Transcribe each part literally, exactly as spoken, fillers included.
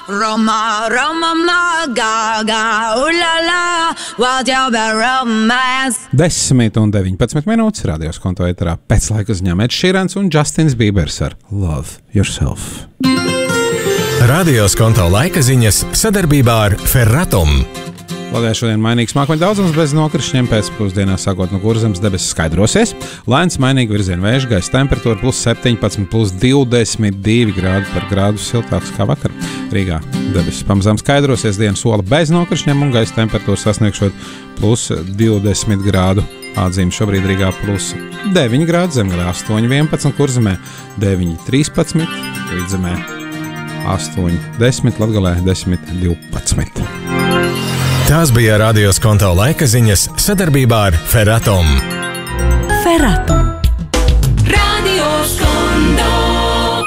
Roma, Roma, ma, ga, ga, ulala, what your romance. Desmit un deviņpadsmit minūtes radios konto ēterā pēc laika ziņām Ed Sheerans un Justins Biebers ar Love Yourself. Radios konto laika ziņas sadarbībā ar Ferratum. Latvijā šodien mainīgs mākoņu daudzums bez nokrišņiem, pēcpusdienā sākot no Kurzemes debesis skaidrosies. Lēns mainīgi virziena vēja, gaisa temperatūra plus septiņpadsmit, plus divdesmit divi grādi par grādu siltāks kā vakar. Rīgā debesis pamazām skaidrosies, diena sola bez nokrišņiem un gaisa temperatūra sasniegšot plus divdesmit grādu. Atzīme šobrīd Rīgā plus deviņi grādi, Zemgalē astoņi vienpadsmit, Kurzemē deviņi trīspadsmit, Vidzemē astoņi desmit, Latgalē desmit divpadsmit. Tās bija radios konto laika ziņas sadarbībā ar Ferratum. Ferratum. Radios konto.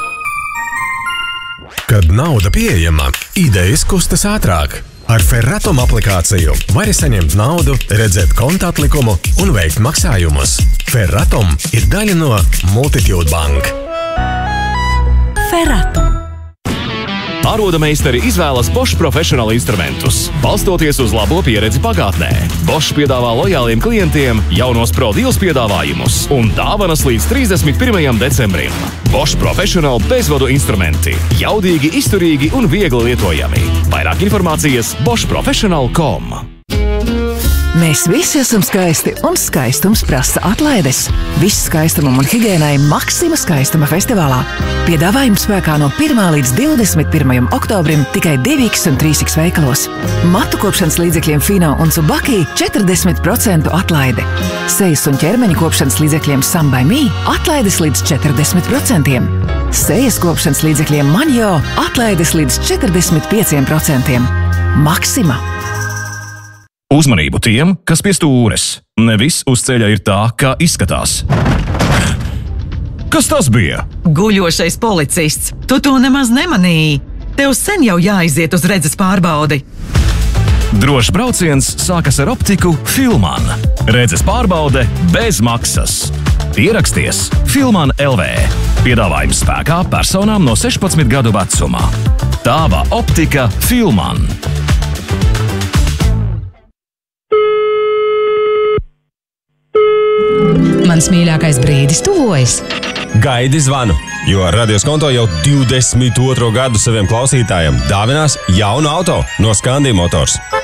Kad nauda pieejama, idejas kustas ātrāk. Ar Ferratum aplikāciju vari saņemt naudu, redzēt konta atlikumu un veikt maksājumus. Ferratum ir daļa no Multitude Bank. Ferratum. Ārodameistari izvēlas Bosch profesionālu instrumentus, balstoties uz labo pieredzi pagātnē. Bosch piedāvā lojāliem klientiem jaunos Pro Deals piedāvājumus un dāvanas līdz trīsdesmit pirmajam decembrim. Bosch profesionāli bezvadu instrumenti, jaudīgi, izturīgi un viegli lietojami. Vairāk informācijas bosch professional dot com. Mēs visi esam skaisti, un skaistums prasa atlaides. Viss skaistumam un higiēnai Maxima skaistuma festivālā. Piedāvājums spēkā no pirmā līdz divdesmit pirmajam oktobrim tikai divi iks un trīs iks veikalos. Matu kopšanas līdzekļiem Fino un Tsubaki četrdesmit procentu atlaide. Sejas un ķermeņa kopšanas līdzekļiem Sam by Me atlaides līdz četrdesmit procentiem. Sejas kopšanas līdzekļiem Manjo atlaides līdz četrdesmit pieciem procentiem. Maxima. Uzmanību tiem, kas pie stūres. Ne viss uz ceļa ir tā, kā izskatās. Kas tas bija? Guļošais policists. Tu to nemaz nemanīji. Tev sen jau jāiziet uz redzes pārbaudi. Drošs brauciens sākas ar optiku Filman. Redzes pārbaude bez maksas. Ieraksties Filman L V. Piedāvājums spēkā personām no sešpadsmit gadu vecumā. Tāva optika Filman. Mans mīļākais brīdis tuvojas. Gaidi zvanu, jo Radios konto jau divdesmit otro gadu saviem klausītājiem dāvinās jaunu auto no Scandi Motors.